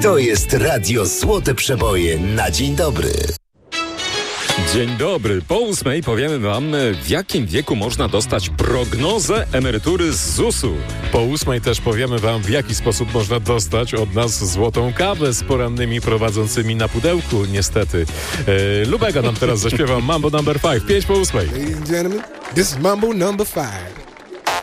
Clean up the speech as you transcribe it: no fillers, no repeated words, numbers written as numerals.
To jest Radio Złote Przeboje na dzień dobry. Dzień dobry. Po 8 powiemy wam, w jakim wieku można dostać prognozę emerytury z ZUS-u. Po 8 też powiemy wam, w jaki sposób można dostać od nas złotą kawę z porannymi prowadzącymi na pudełku, niestety. Lubega nam teraz zaśpiewa Mambo No. 5, 5 po 8. Ladies and gentlemen, this is Mambo No. 5.